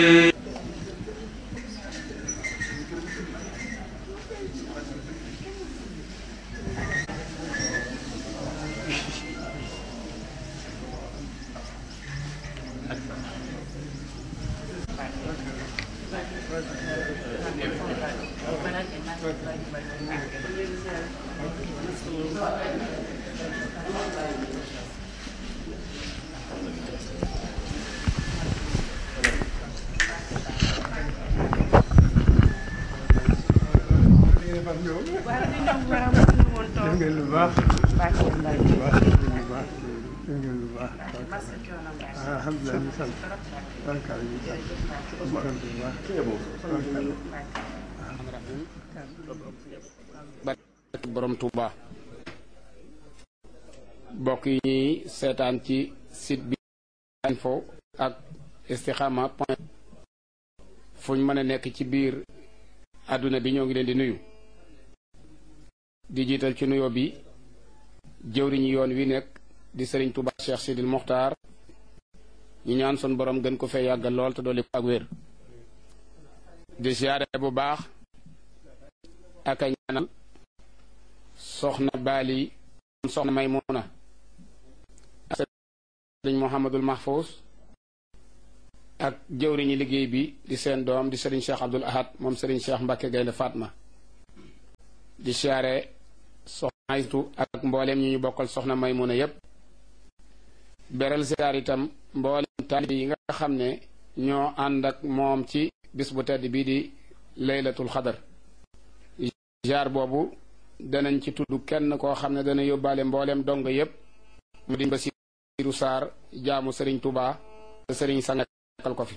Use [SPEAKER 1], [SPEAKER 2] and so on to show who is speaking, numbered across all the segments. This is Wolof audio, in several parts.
[SPEAKER 1] borom Touba bokk yi ñuy seetaan ci site bi info ak istikhama point fuñ mën a nekk ci biir àdduna bi ñoo ngi leen di nuyu di jiital ci nuyoo bi jëwriñu yoon wi nekk di Serigne Touba Cheikh Sidil Mokhtar ñu ñaan son borom gën ko fee yàggal lool te dolli ko ak wér di siyaare bu baax ak a ñaanal soxna Bali soxna Maymuna ak Serigne Mouhamadul Mahfous ak jëwriñu liggéey bi di seen doom di Serigne Cheikh Abdoul Ahad moom Serigne Cheikh Mbacke Gaynde Fatma di siyaare soxna Aytu ak mbooleem ñu bokkal soxna Maymuna yépp beral siyaar itam mbooleem taalibe yi nga xam ne ñoo ànd ak moom ci bis bu tedd bii di laylatul xadar jaar boobu danañ ci tudd kenn koo xam ne dana yóbbaale mbooleem dong yépp mu di Basiiru Saar jaamu Sëriñ Tuubaa te sëriñ sangal ko fi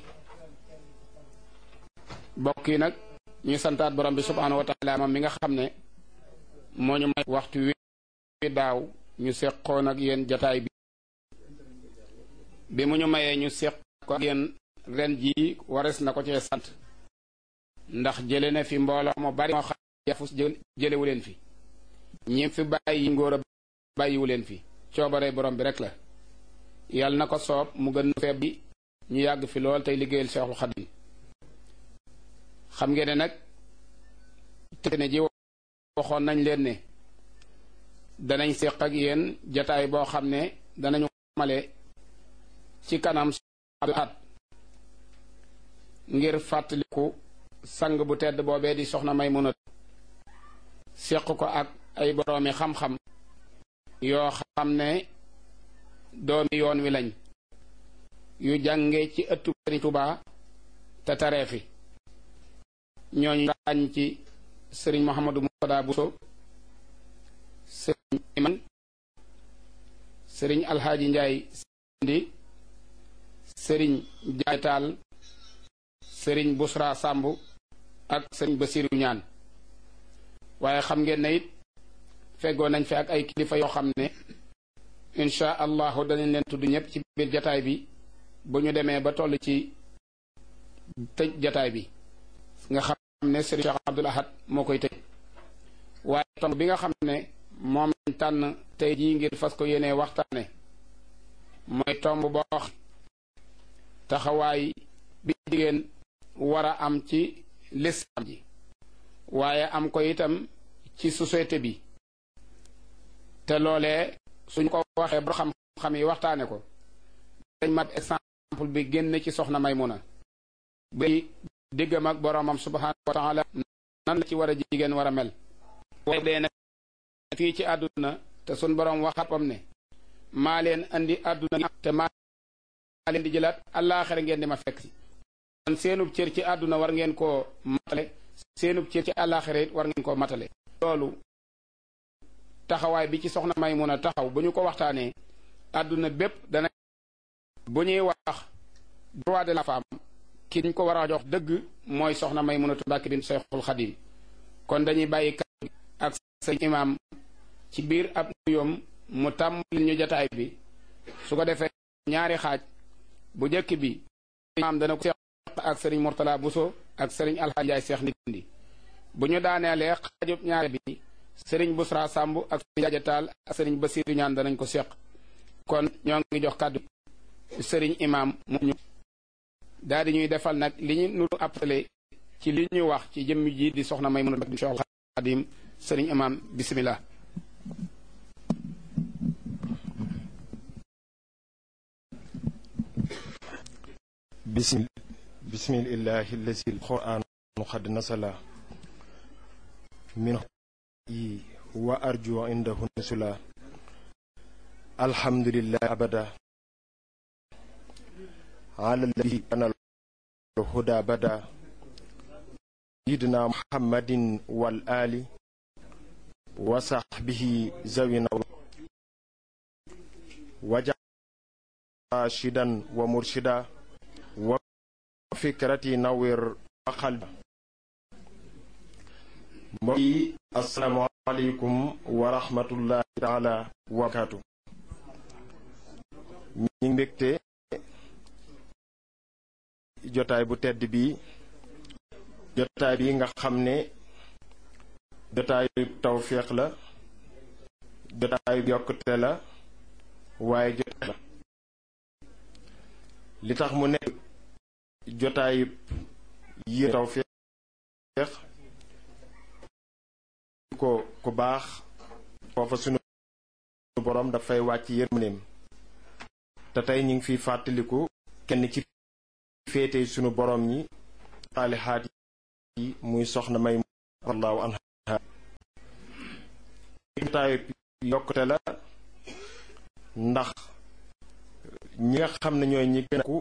[SPEAKER 1] bokk yi nag ñuy santaat borom bi subhaanahu wa taala moom mi nga xam ne moo ñu may waxtu wi daaw ñu seqoon ak yéen jataay bi mu ñu mayee ñu seq ko ak yéen ren jii wares na ko cee sant ndax jële na fi mbooloo mu bari moo xam yafus jëlewu leen fi ñi fi bàyyi ngóor a bàyyiwu leen fi coobare borom bi rek la yàlla na ko soob mu gën feeb bi ñu yàgg fi lool tey liggéeyal Seexul Xadiim xam ngeen ne nag te ne ji waxoon nañ leen ne danañ seq ak yéen jataay boo xam ne danañu male ci kanam at ngir fàttaliku sang bu tedd boobee di soxna Maymuna seq ko ak ay boroomi xam-xam yoo xam ne doomi yoon wi lañ yu jànge ci ëttu Sëriñ Tuubaa te taree fi ñooñu ràññ ci sëriñ Mouhamadou Moutada Bousso sëriñ Iman sëriñ Alxaaji Njaay Sindi sëriñ Jaay Taal sëriñ Busra Sàmb ak sëriñ Basiiru Ñaan waaye xam ngeen ne it feggoo nañ fi ak ay kilifa yoo xam ne insha allahu danañ leen tudd ñëpp ci biir jataay bi bu ñu demee ba toll ci tëj jataay bi nga xam ne sëriñ Cheikh Abdoul Ahad moo koy tëj waaye tomb bi nga xam ne moom lañ tànn tey jii ngir fas ko yéenee waxtaane mooy tomb boo taxawaay bi jigéen war a am ci lislaam ji waaye am ko itam ci société bi te loolee suñ ko waxee ba xam-xam yi waxtaane ko dañ mat exemple bi génn ci soxna Maymuna bi diggam ak boroomam subhaanahu wa taala nan la ci war a jigéen war a mel waaye dee nag fii ci àdduna te suñ boroom waxapam ne maa leen andi àdduna te maa leen di jëlaat àllaaxira ngeen di ma fekk si kon seenub cër ci àdduna war ngeen koo matale seenub cër ci àllaaxira it war ngeen koo matale loolu taxawaay bi ci soxna Maymuna taxaw bu ñu ko waxtaanee àdduna bépp dana bu ñuy wax droit de la femme ki ñu ko war a jox dëgg mooy soxna Maymuna Mbàkke bint Seexul Xadiim kon dañuy bàyyi kàddu ak sëñ imaam ci biir ab nuyoom mu tàmbali ñu jataay bi su ko defee ñaari xaaj bu njëkk bi imaam dana ko seq ak sëriñ Mourtala Bousso ak sëriñ Alxaaji Njaay Seex Ndindi bu ñu daaneelee xaajub ñaari bi sëriñ Busra Sàmb ak sëriñ Jaaja Taal ak sëriñ Basiiru Ñaan danañ ko seq kon ñoo ngi jox kàddu sëriñ imaam mu ñu daal di ñuy defal nag li ñu nu appelé ci li ñu wax ci jëmm ji di soxna Maymuna bintu Cheikhul Khadim sëriñ imam bismillah.
[SPEAKER 2] bismillahi allazi alquran qad nasala min wa arju indahu nusula alhamdulillahi abada ala alladhi kana الهدى بدا سيدنا محمد والآل وصحبه زوينا وجعل راشدا ومرشدا وفكرتي نور وقلبا. السلام عليكم ورحمة الله تعالى وبركاته. ñi mbégte jotaay bu tedd bi jotaay bi nga xam ne jotaayu tawféex la jotaayu yokkute la waaye jotaay la li tax mu nekk jotaayu yi tawféex ko ku baax foofa sunu borom dafay wàcc yërmandeem te tey ñu ngi fiy fàttaliku kenn ci féete sunu borom ñi saalihaat yi muy soxna may wallahu anha jotaayu yokkute la ndax ñi nga xam ne ñooy ñi gën a ku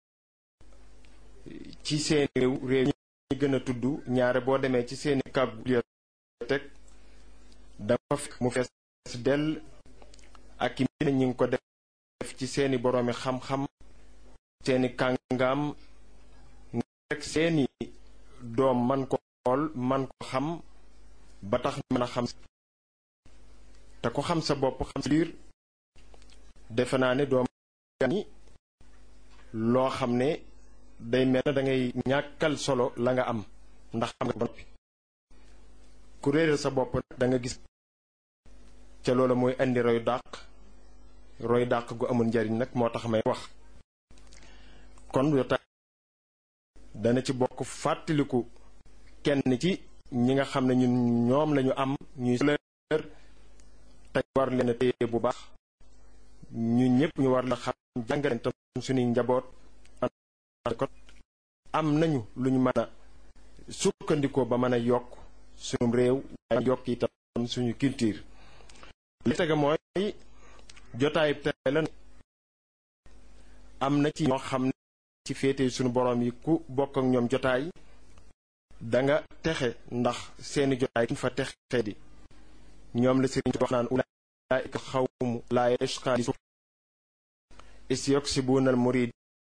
[SPEAKER 2] ci seen réew ñi gën a tudd ñaare boo demee ci seeni bibliothèque dafa fekk mu fees dell ak i mbind ñi ngi ko def ci seeni boroomi xam-xam seeni kàngaam rek seeni doom man ko xool man ko xam ba tax mën a xam te ko xam sa bopp xam sa biir defe naa ne doom ni loo xam ne day mel na da ngay ñàkkal solo la nga am ndax xam nga ba noppi ku réeral sa bopp da nga gis ca loola mooy indi roy dàq gu amul njariñ nag moo tax may wax kon jotaay dana ci bokk fàttaliku kenn ci ñi nga xam ne ñun ñoom lañu am ñuy leer tey war leen a téye bu baax ñun ñëpp ñu war la xam jàngale tam suñuy njaboot ko am nañu lu ñu mën a sukkandikoo ba mën a yokk suñu réew waaye yokk itam suñu culture li tege mooy jotaay tey la am na ci ñoo xam ne ci féete suñu boroom yi ku bokk ak ñoom jotaay danga texe ndax seeni jotaay kuñ fa texe di ñoom la sëriñ wax naan ulaa'ika xawmu laa yashqaa is yoksibunal murid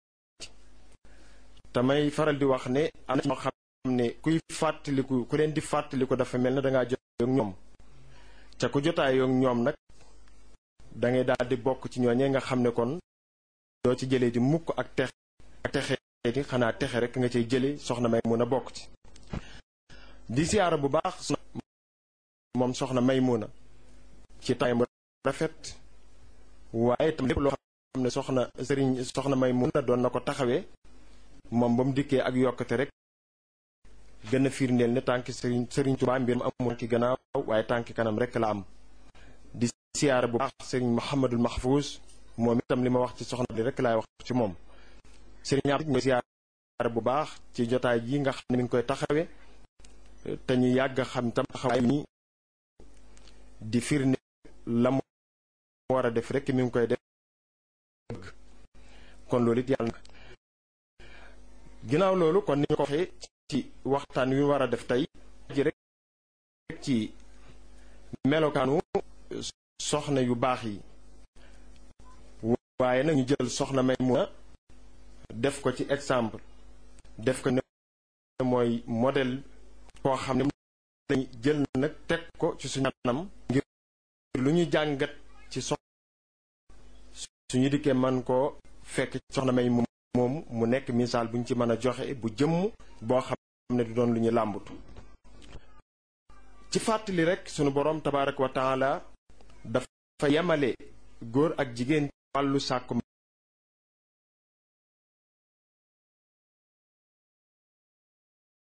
[SPEAKER 2] tamay faral di wax ne am na ñoo xam ne kuy fàttaliku ku leen di fàttaliku dafa mel na dangaa jotaay ak ñoom ca ku jotaay ak ñoom nag dangay daal di bokk ci ñooñee nga xam ne kon doo ci jëlee di mukk ak texe di xanaa texe rek nga cay jële soxna Maymuna bokk ci di siyaara bu baax moom soxna Maymuna ci taayam rafet waaye tam lépp loo xam ne soxna Maymuna doon na ko taxawee moom ba mu dikkee ak yokkate rek gën a firndeel ne tànki sëriñ Tuubaa mbir mu amul tànki gannaaw waaye tànki kanam rek la am di siyaara bu baax sëriñ Muhammadul Mahfuuz moom itam li ma wax ci soxna bi rek laay wax ci moom sëriñ am mooy siyaara bu baax ci jotaay yi nga xam ne mi ngi koy taxawe te ñu yàgg xam tam taxawaay ni di firnde la mu war a def rek mi ngi koy def kon loolu it yàlla ginnaaw loolu kon ni ñu ko waxee ci waxtaan wi war a def tey ji rek ci melokaanu soxna yu baax yi waaye nag ñu jël soxna Maymuna def ko ci exemple def ko ne mooy modèle koo xam ne lañ jël nag teg ko ci suñu anam ngir lu ñu jàngat ci suñu dikkee man koo fekk soxna May moom mu nekk misaal buñ ci mën a joxe bu jëmm boo xam ne du doon lu ñu làmbatu ci fàttali rek sunu boroom tabaaraka wa taala dafa yemale góor ak jigéen wàllu sàkku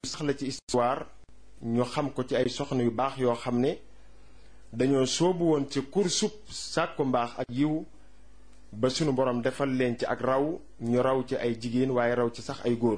[SPEAKER 2] sax la ci histoire ñu xam ko ci ay soxna yu baax yoo xam ne dañoo soobu woon ci kursub sàkku mbaax ak yiw ba sunu borom defal leen ci ak raw ñu raw ci ay jigéen waaye raw ci sax ay góor.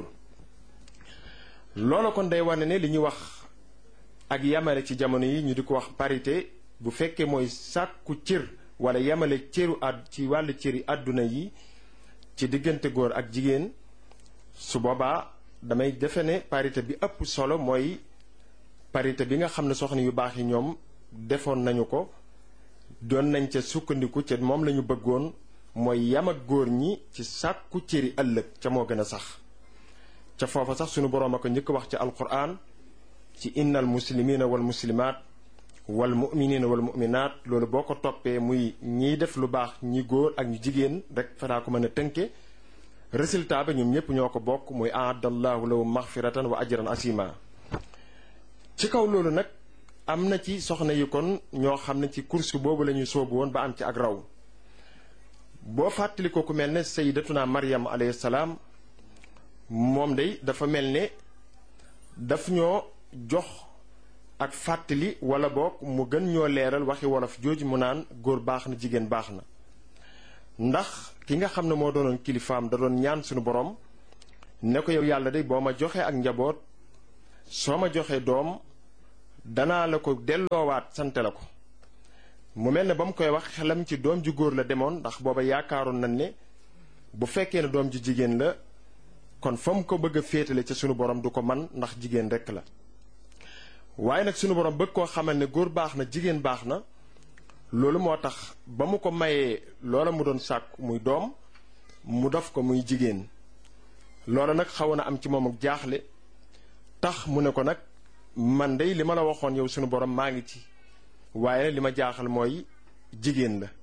[SPEAKER 2] loolu kon day wane ne li ñuy wax ak yamale ci jamono yi ñu di ko wax parité bu fekkee mooy sàkku cër wala yamale cëru ci wàllu cëri àdduna yi ci diggante góor ak jigéen, su boobaa damay defe ne parité bi ëpp solo mooy parité bi nga xam ne soxna yu baax yi ñoom defoon nañu ko, doon nañ ca sukkandiku ca moom lañu bëggoon, mooy yam ak góor ñi ci sàkku cëri ëllëg ca moo gën a sax. ca foofa sax sunu boroom a ko njëkk wax ci alquran ci innal muslimina wal muslimaat wal muminina wal muminaat. loolu boo ko toppee muy ñiy def lu baax ñi góor ak ñu jigéen rek fanaa ko mën a tënke. résultat ba ñoom ñëpp ñoo ko bokk muy aadallahu lahu maxfiratan wa ajran asima. ci kaw loolu nag am na ci soxna yi kon ñoo xam ne ci course boobu la ñuy soobu woon ba am ci ak raw. boo fàttali ko ku mel ne sayyidatuna Maryam alayhi salaam, moom day dafa mel ne daf ñoo jox ak fàttali wala boog mu gën ñoo leeral waxi wolof jooju mu naan góor baax na jigéen baax na. ndax ki nga xam ne moo doonoon kilifaam da doon ñaan suñu borom ne ko yow yàlla day boo ma joxee ak njaboot, soo ma joxee doom danaa la ko delloowaat sante la ko. mu mel ne ba mu koy wax xelam ci doom ju góor la demoon, ndax booba yaakaaroon nañ ne bu fekkee ne doom ju jigéen la kon fa mu ko bëgg a féetale ca sunu borom du ko man, ndax jigéen rekk la. waaye nag sunu borom bëgg koo xamal ne góor baax na jigéen baax na. loolu moo tax ba mu ko mayee loola mu doon sàkk muy doom, mu def ko muy jigéen. loola nag xawoon na am ci moom ak jaaxle, tax mu ne ko nag man dey li ma la waxoon yow sunu borom maa ngi ci, waaye li ma jaaxal mooy jigéen la.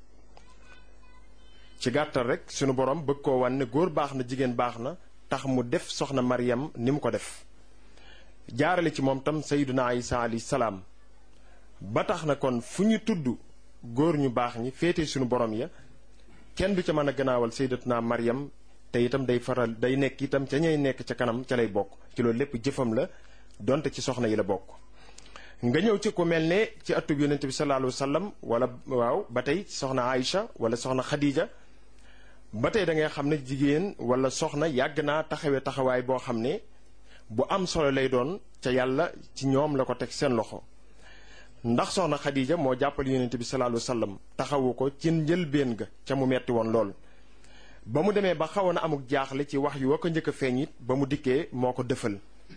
[SPEAKER 2] ci gàttal rek sunu borom bëgg koo wan ne góor baax na jigéen baax na, tax mu def soxna Maryam ni mu ko def. jaarale ci moom tam sayyiduna Isa alayhi salaam. ba tax na kon fu ñu tudd góor ñu baax ñi féete sunu borom ya, kenn du ca mën a gannaawal sayyidatuna Maryam, te itam day nekk itam ca ñay nekk ca kanam ca lay bokk. ci loolu lépp jëfam la, donte ci soxna yi la bokk. nga ñëw ci ku mel ne ci atub yonente bi sallallahu alayhi wa sallam, wala waaw ba tey soxna Aïcha wala soxna Khadija, ba tey da ngay xam ne jigéen wala soxna yàgg naa taxawee taxawaay boo xam ne bu am solo lay doon, ca yàlla ci ñoom la ko teg seen loxo. ndax soxna Khadija moo jàppal yonente bi sallallahu alayhi wa sallam, taxawu ko ci njëlbéen ga ca mu metti woon lool. ba mu demee ba xawoon a amuk jaaxle ci wax yu wa ko njëkk a feeñ it, ba mu dikkee moo ko dëfal.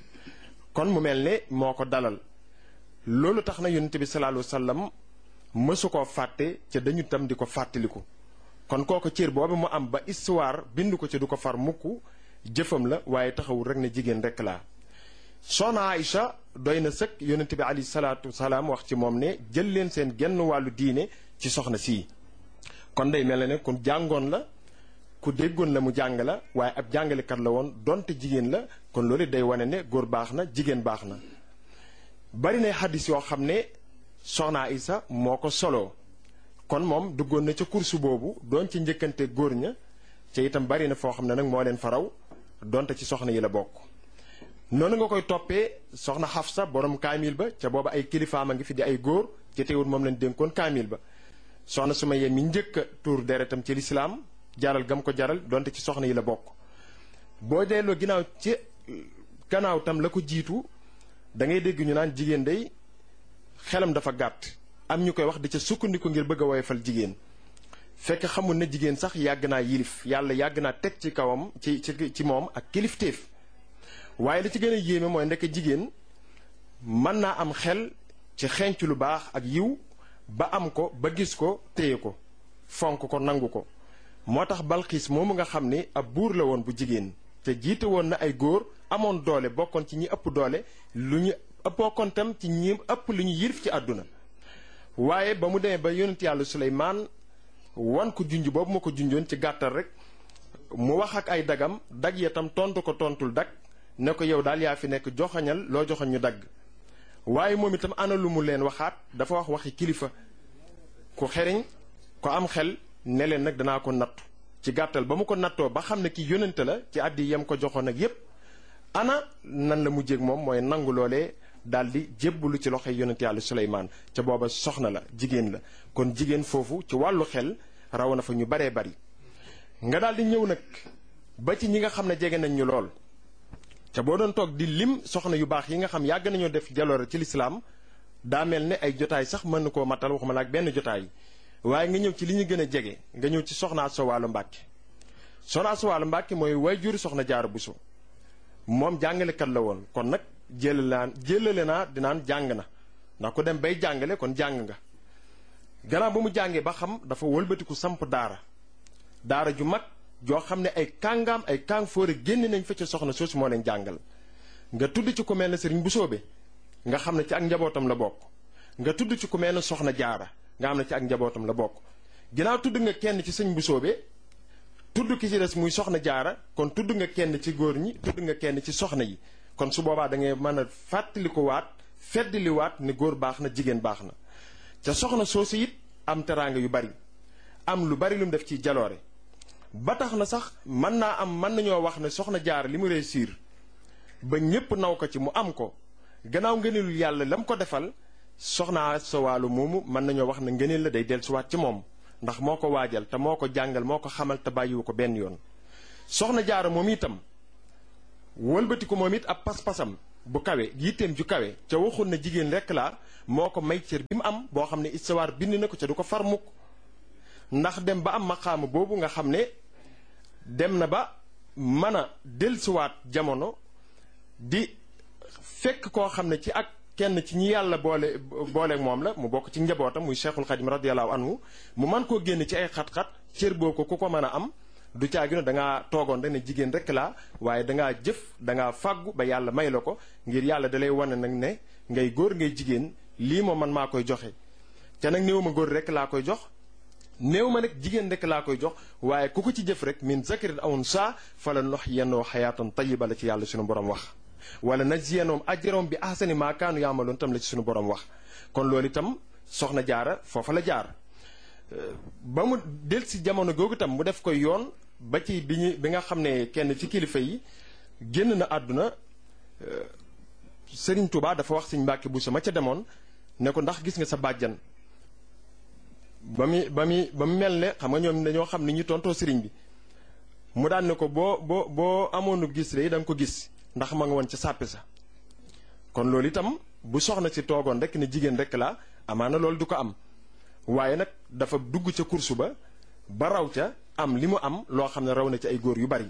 [SPEAKER 2] kon mu mel ne moo ko dalal. loolu tax na yonente bi sallallahu alayhi wa sallam mësu koo fàtte, ca dañu tam di ko fàttaliku. kon kooku cër boobu mu am ba histoire bind ko ca du ko far mukk, jëfam la, waaye taxawul rek ne jigéen rek laa. soxna Aïcha doy na sëkk yonente bi alayhi salaatu wasalaam wax ci moom ne jël leen seen genn wàllu diine ci soxna sii. kon day mel ne ku jàngoon la, ku déggoon la mu jàng la, waaye ab jàngalekat la woon donte jigéen la. kon loolu day wane ne góor baax na jigéen baax na. bari na xaddis yoo xam ne soxna Aïcha moo ko soloo, kon moom duggoon na ca kursu boobu doon ci njëkkante góor ña, ca itam bari na foo xam ne nag moo leen faraw, donte ci soxna yi la bokk. noonu nga koy toppee soxna Xafsa borom kaamil ba, ca booba ay kilifaam a ngi fi di ay góor, ci teewul moom lañ dénkoon kaamil ba. soxna Sumayya mi njëkk a tuur deretam ci lislaam, jaral gam ko jaral, donte ci soxna yi la bokk. boo delloo ginnaaw ci gannaaw tam la ko jiitu, da ngay dégg ñu naan jigéen day xelam dafa gàtt, am ñu koy wax di ca sukkandiku ngir bëgg a woyofal jigéen. fekk xamul ne jigéen sax yàgg naa yilif, yàlla yàgg naa teg ci kawam ci moom ak kilifteef. waaye li ci gën a yéeme mooy ndekk jigéen mën naa am xel ci xenc lu baax ak yiw, ba am ko ba gis ko téye ko fonk ko nangu ko. moo tax Balxiis moomu nga xam ne ab buur la woon bu jigéen, te jiite woon na ay góor, amoon doole, bokkoon ci ñi ëpp doole, lu ñu bokkoon tam ci ñi ëpp lu ñu yilif ci àdduna. waaye ba mu demee ba yonent yàlla Suleymaan wan ko junj boobu ma ko junjoon ci gàttal rek, mu wax ak ay dagam, dag ya tam tontu ko tontul dag, ne ko yow daal yaa fi nekk, joxañal loo joxañ ñu dagg. waaye moom itam ana lu mu leen waxaat, dafa wax waxi kilifa ku xeriñ ko am xel, ne leen nag danaa ko nattu. ci gàttal ba mu ko nattoo ba xam ne ki yónnente la, ci àddi yam ko joxoon ak yépp, ana nan la mujjéeg moom mooy nangu loolee daal di jébbalu ci loxoy yonent yàlla Suleymaan ca booba soxna la jigéen la kon jigéen foofu ci wàllu xel raw na fa ñu baree bari nga daal di ñëw nag ba ci ñi nga xam ne jege nañ ñu lool ca boo doon toog di lim soxna yu baax yi nga xam yàgg nañoo def jaloore ci lislaam daa mel ne ay jotaay sax mën na koo matal waxuma la ak benn jotaay waaye nga ñëw ci li ñu gën a jege nga ñëw ci soxna Asta Walo Mbàkke soxna Asta Walo Mbàkke mooy waajur soxna Jaara Buso moom jàngalekat la woon kon nag jëlale naa dinaan jàng na ndax ku dem bay jàngale kon jàng nga gannaaw ba mu jàngee ba xam dafa wëlbatiku samp daara ju mag joo xam ne ay kàngaam ay kàng fóore génn nañ fa ca soxna soosu moo leen jàngal nga tudd ci ku mel ne sëriñ Busoobe nga xam ne ci ak njabootam la bokk nga tudd ci ku mel ne soxna Jaara nga xam ne ci ak njabootam la bokk ginnaaw tudd nga kenn ci sëñ Busoobe tudd ki ci des muy soxna Jaara kon tudd nga kenn ci góor ñi tudd nga kenn ci soxna yi kon su boobaa da ngay mën a fàttalikuwaat feddliwaat ne góor baax na jigéen baax na ca soxna soosu it am teraanga yu bari am lu bari lu mu def ci jaloore ba tax na sax mën nañoo wax ne soxna Jaara li mu réussir ba ñépp naw ko ci mu am ko gannaaw ngëneelul yàlla la mu ko defal soxna Asta Walo moomu mën nañoo wax ne ngëneel la day dellusiwaat ci moom ndax moo ko waajal te moo ko jàngal moo ko xamal te bàyyiwu ko benn yoon soxna Jaara moom itam wëlbati ko moom it ab pas-pasam bu kawe yitteem ju kawe ca waxul na jigéen rekk laa moo ko may cër bi mu am boo xam ne istawaar bind na ko ca du ko far mukk ndax dem ba am maqaama boobu nga xam ne dem na ba mën a dellusiwaat jamono di fekk koo xam ne ci ak kenn ci ñi yàlla booleeg moom la mu bokk ci njabootam muy Cheikhul Khadim radiyallahu anhu mu mën koo génn ci ay xat-xat cër boo ko ku ko mën a am du caagi no dangaa toogoon rek ne jigéen rek laa waaye dangaa jëf dangaa fàggu ba yàlla may la ko ngir yàlla dalay wane nag ne ngay góor ngay jigéen lii moom man maa koy joxe te nag néew ma góor rek laa koy jox néew ma nag jigéen rek laa koy jox waaye ku ko ci jëf rek min zakarin aw unsaa fala nuhyiyannahu hayaatan tayyiba la ci yàlla suñu borom wax wala najziyannahum ajrahum bi ahsani maa kaanu ya'maluun tam la ci suñu borom wax kon loolu itam soxna Jaara foofa la jaar ba mu del si jamono googu itam mu def koy yoon ba ci bi nga xam ne kenn ci kilifa yi génn na àdduna Sëriñ Tuubaa dafa wax Sëriñ Mbàkke Buso ma ca demoon ne ko ndax gis nga sa bàjjan ba mu mel ne xam nga ñoom dañoo xam ni ñu tontoo sëriñ bi mu daan ne ko boo amoonu gis rek da nga ko gis ndax ma nga woon ca sàppe sa kon loolu itam bu soxna si toogoon rek ne jigéen rek la amaana loolu du ko am waaye nag dafa dugg ca kursu ba raw ca am li mu am loo xam ne raw na ci ay góor yu bari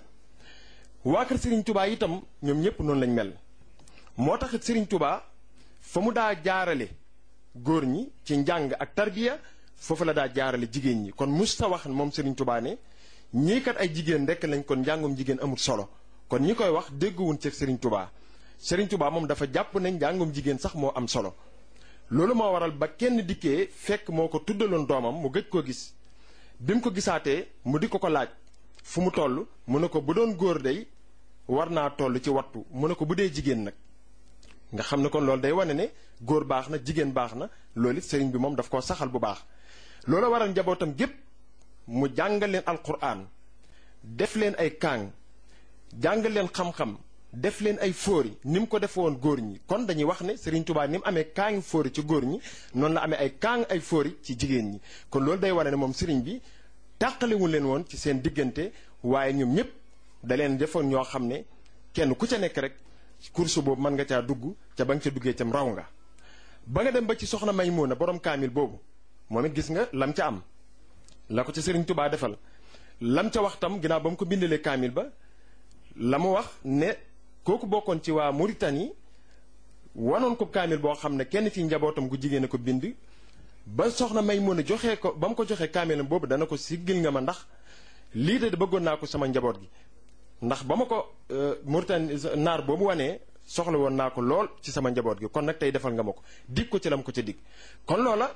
[SPEAKER 2] waa kër Sëriñ Tubaa itam ñoom ñëpp noonu lañ mel moo taxit Sëriñ Tubaa fa mu daa jaarale góor ñi ci njàng ak tarbiya foofu la daa jaarale jigéen ñi kon musta wax moom Sëriñ Tubaa ne ñii kat ay jigéen rekk lañ kon njàngum jigéen amul solo kon ñi koy wax dégguwuñ ci Sëriñ Tubaa Sëriñ Tubaa moom dafa jàpp ne njàngum jigéen sax moo am solo loolu moo waral ba kenn dikkee fekk moo ko tuddaloon doomam mu gëj koo gis bi mu ko gisaatee mu di ko laaj fu mu toll mu ne ko bu doon góor day war naa toll ci wattu mu ne ko bu dee jigéen nag nga xam ne kon loolu day wane ne góor baax na jigéen baax na loolu it sëriñ bi moom daf koo saxal bu baax loolu waral njabootam gépp mu jàngal leen alquran def leen ay kaang jàngal leen xam-xam def leen ay fóori ni mu ko def woon góor ñi kon dañuy wax ne Sëriñ Tubaa ni mu amee kaangi fóori ci góor ñi noonu la amee ay kaang ay fóori ci jigéen ñi kon loolu day wane ne moom sëriñ bi tàqalewul leen woon ci seen diggante waaye ñoom ñëpp da leen defoon ñoo xam ne kenn ku ca nekk rek course boobu mën nga caa dugg ca ba nga ca duggee cam raw nga ba nga dem ba ci soxna Maymuna borom kaamil boobu moom it gis nga lam ca am la ko ca Sëriñ Tubaa defal lam ca wax tam ginnaaw ba mu ko bindalee kaamil ba la mu wax ne kooku bokkoon ci waa Mauritanie wanoon ko kaamil boo xam ne kenn ci njabootam gu jigéen a ko bind ba soxna Maymuna joxee ko ba mu ko joxee kaamilam boobu dana ko siggil nga ma ndax lii de bëggoon naa ko sama njaboot gi ndax ba ma ko Mauritanie naar boobu wanee soxla woon naa ko lool ci sama njaboot gi kon nag tey defal nga ma ko dig ko ci lam ko ca dig kon loola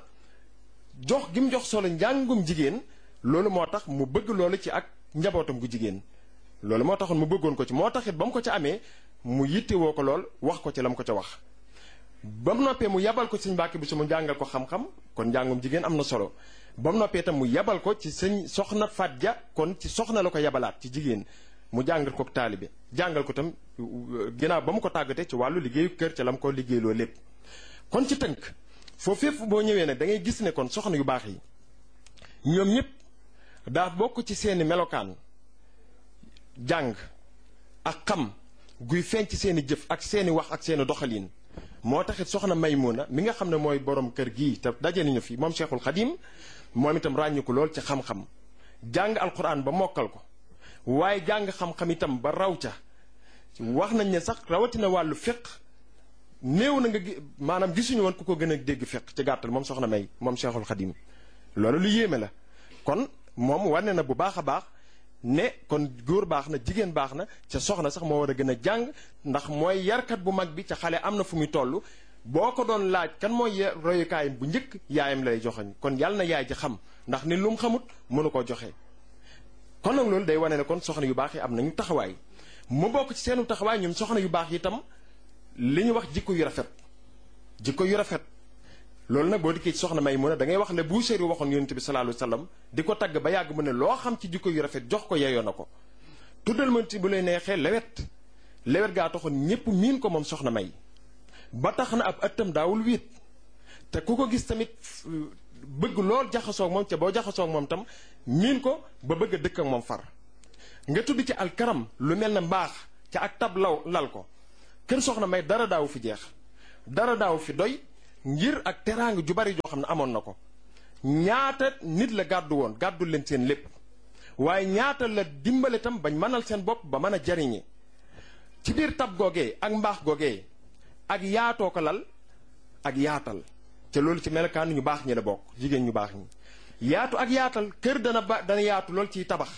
[SPEAKER 2] jox gi mu jox solo njàngum jigéen loolu moo tax mu bëgg loolu ci ak njabootam gu jigéen loolu moo taxoon mu bëggoon ko ci moo taxit ba mu ko ca amee mu yittewoo ko lool wax ko ci la mu ko ca wax ba mu noppee mu yabal ko sëñ Mbàkke Buso mu jàngal ko xam-xam kon njàngum jigéen am na solo ba mu noppee itam mu yabal ko ci sëñ soxna Faat Ja kon ci soxna la ko yabalaat ci jigéen mu jàngal ko taalibe jàngal ko tam ginnaaw ba mu ko tàggatee ci wàllu liggéeyu kër ca la mu ko liggéeyloo lépp. kon ci tënk foofu fépp boo ñëwee nag da ngay gis ne kon soxna yu baax yi ñoom ñëpp daa bokk ci seeni melokaan jàng ak xam guy feeñ ci seeni jëf ak seeni wax ak seeni doxalin. moo taxit soxna Maymuna mi nga xam ne mooy borom kër gii te daje nañu fi moom Cheikhul Khadim moom itam ràññu ko lool ci xam-xam jàng alquran ba mokkal ko waaye jàng xam-xam itam ba raw ca wax nañ ne sax rawatina wàllu fiq néew na nga maanaam gisuñu woon ku ko gën a dégg fiq ci gàttal moom soxna May moom Cheikhul Khadim loolu lu yéeme la. kon moom wane na bu baax a baax ne kon góor baax na jigéen baax na ca soxna sax moo war a gën a jàng ndax mooy yarkat bu mag bi ca xale am na fu muy toll boo ko doon laaj kan mooy royukaayam bu njëkk yaayam lay joxoñ kon yàlla na yaay ji xam ndax ni lu mu xamut mënu koo joxe. kon nag loolu day wane ne kon soxna yu baax yi am nañu taxawaay mu bokk ci seenu taxawaay ñoom soxna yu baax yi itam li ñu wax jikko yu rafet jikko yu rafet. loolu nag boo dikkee ci soxna Maymuna da ngay wax ne Buusiri waxoon yonent bi sallallahu alayhi wasallam di ko tagg ba yàgg mu ne loo xam ci jikko yu rafet jox ko yeyoo na ko tuddal ma ci bu lay neexee lewet gaa taxoon ñépp miin ko moom soxna May ba tax na ab ëttam daawul wiit te ku ko gis tamit bëgg lool jaxasoog moom ca boo jaxasoog moom tam miin ko ba bëgg a dëkk ak moom far nga tudd ci alkaram lu mel ne mbaax ca ak tab lal ko kër soxna May dara daawu fi jeex dara daawu fi doy ngir ak teraanga ju bari joo xam ne amoon na ko ñaata nit la gàddul leen seen lépp waaye ñaata la dimbale tam bañ mënal seen bopp ba mën a jariñe ci biir tab googee ak mbaax googee ak yaatoo ko lal ak yaatal ca loolu ci melokaan ñu baax ñi la bokk jigéen ñu baax ñi yaatu ak yaatal kër dana yaatu lool ciy tabax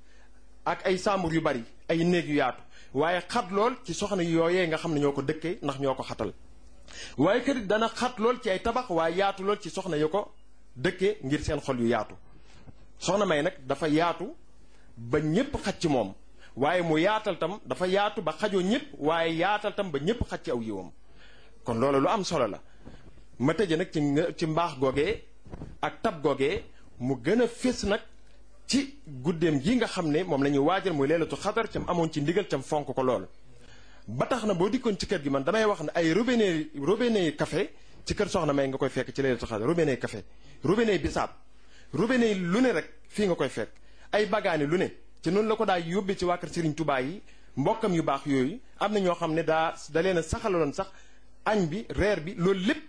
[SPEAKER 2] ak ay sàmbur yu bari ay néeg yu yaatu waaye xat lool ci soxna yooyee nga xam ne ñoo ko dëkkee ndax ñoo ko xatal waaye kër it dana xat lool ci ay tabax waaye yaatu lool ci soxna yu ko dëkkee ngir seen xol yu yaatu soxna May nag dafa yaatu ba ñépp xaj ci moom waaye mu yaatal tam dafa yaatu ba xajoo ñépp waaye yaatal tam ba ñépp xaj ci aw yiwam kon loolu lu am solo la. ma tëje nag ci mbaax googee ak tab googee mu gën a fés nag ci guddeem gi nga xam ne moom la ñuy waajal muy leelatu xadar cam amoon ci ndigal cam fonk ko lool. ba tax na boo dikkoon ci kër gi man damay wax ne ay robinet café ci kër soxna May nga koy fekk ci leelatu xadar robinet café robinet bisaab robinet lu ne rek fii nga koy fekk ay bagaani lu ne ci noonu la ko daa yóbbee ci waa kër Serigne Touba yi mbokkam yu baax yooyu am na ñoo xam ne da leen a saxaloon sax añ bi reer bi loolu lépp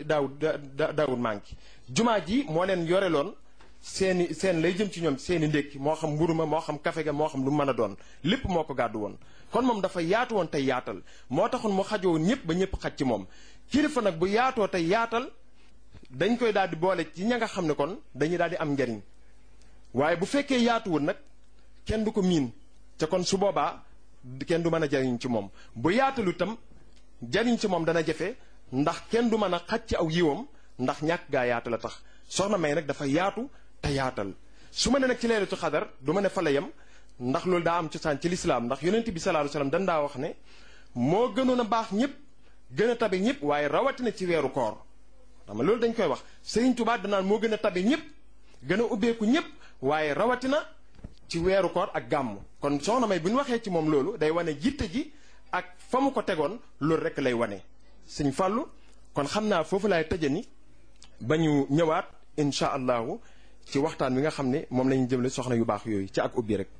[SPEAKER 2] daawul manqué jumaa ji moo leen yoreloon seen lay jëm ci ñoom seeni ndékki moo xam mburu ma moo xam kafe ga moo xam lu mën a doon lépp moo ko gàddu woon kon moom dafa yaatu woon tey yaatal moo taxoon mu xajoo ñëpp ba ñëpp xaj ci moom kilifa nag bu yaatoo tey yaatal dañ koy daal di boole ci ña nga xam ne kon dañuy daal di am njariñ waaye bu fekkee yaatuwul nag kenn du ko miin ca kon su boobaa kenn du mën a jariñ ci moom bu yaatalu itam jariñ ci moom dana jafe ndax kenn du mën a xaj ci aw yiwam ndax ñàkk gaa yaatu la tax soxna May nag dafa yaatu te yaatal su ma ne nag ci leelatu xadar du ma ne fa la yem ndax loolu daa am cosaan ci lislaam ndax yonent bi sallallahu alayhi wasallam dan daa wax ne moo gënoon a baax ñëpp gën a tabe ñëpp waaye rawatina ci weeru koor xam nga loolu dañ koy wax Serigne Touba danaan moo gën a tabe ñëpp gën a ubbeeku ñëpp waaye rawatina ci weeru koor ak gàmm kon soxna May bu ñu waxee ci moom loolu day wane jitte ji ak fa mu ko tegoon loolu rek lay wane Sëñ Fàllu kon xam naa foofu laay tëjani ba ñu ñëwaat incha allahu ci waxtaan wi nga xam ne moom la ñu jëmle soxna yu baax yooyu ci ak ubbi rek.